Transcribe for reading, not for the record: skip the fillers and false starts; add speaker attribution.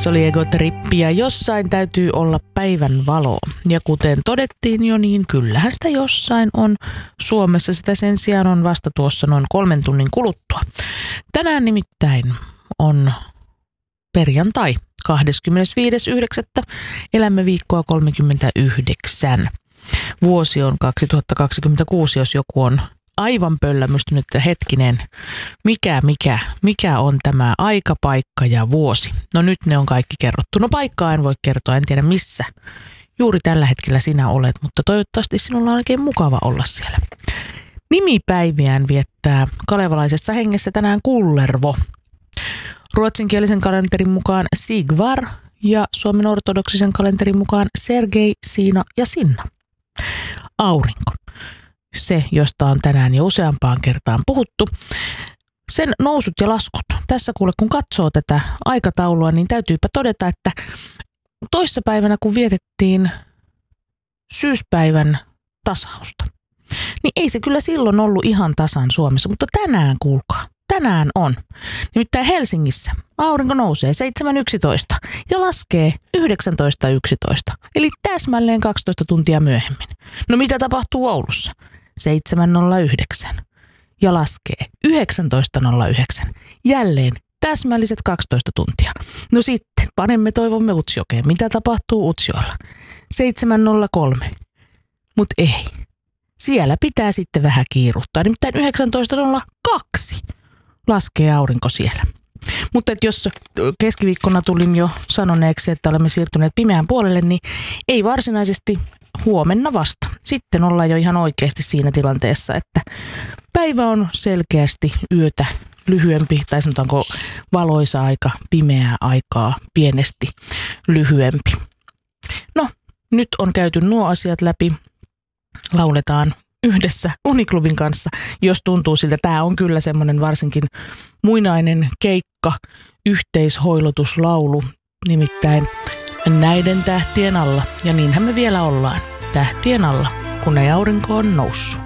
Speaker 1: Se oli Ego-trippi ja jossain täytyy olla päivän valo. Ja kuten todettiin jo, niin kyllähän sitä jossain on. Suomessa sitä sen sijaan on vasta tuossa noin 3 tunnin kuluttua. Tänään nimittäin on perjantai 25.9. Elämme viikkoa 39. Vuosi on 2026, jos joku on aivan pöllämystynyt, että hetkinen, mikä on tämä aika, paikka ja vuosi. No nyt ne on kaikki kerrottu. No paikkaa en voi kertoa, en tiedä missä juuri tällä hetkellä sinä olet, mutta toivottavasti sinulla on oikein mukava olla siellä. Nimipäiviään viettää kalevalaisessa hengessä tänään Kullervo. Ruotsinkielisen kalenterin mukaan Sigvar ja Suomen ortodoksisen kalenterin mukaan Sergei, Siina ja Sinna. Aurinko. Se, josta on tänään jo useampaan kertaan puhuttu. Sen nousut ja laskut. Tässä kuule, kun katsoo tätä aikataulua, niin täytyypä todeta, että toissapäivänä, kun vietettiin syyspäivän tasausta, niin ei se kyllä silloin ollut ihan tasan Suomessa, mutta tänään kuulkaa. Tänään on. Nimittäin Helsingissä aurinko nousee 7.11 ja laskee 19.11, eli täsmälleen 12 tuntia myöhemmin. No mitä tapahtuu Oulussa? 7.09 ja laskee 19.09. Jälleen täsmälliset 12 tuntia. No sitten panemme toivomme Utsjokeen. Mitä tapahtuu Utsjoella? 7.03. Mut ei. Siellä pitää sitten vähän kiiruhtaa. Nimittäin 19.02 laskee aurinko siellä. Mutta jos keskiviikkona tulin jo sanoneeksi, että olemme siirtyneet pimeään puolelle, niin ei varsinaisesti huomenna vasta. Sitten ollaan jo ihan oikeasti siinä tilanteessa, että päivä on selkeästi yötä lyhyempi, tai sanotaanko valoisa aika, pimeää aikaa pienesti lyhyempi. No, nyt on käyty nuo asiat läpi. Lauletaan yhdessä Uniklubin kanssa, jos tuntuu siltä. Tämä on kyllä semmoinen varsinkin muinainen keikka, yhteishoilotuslaulu, nimittäin Näiden tähtien alla. Ja niinhän me vielä ollaan, tähtien alla, kun ei aurinko on noussut.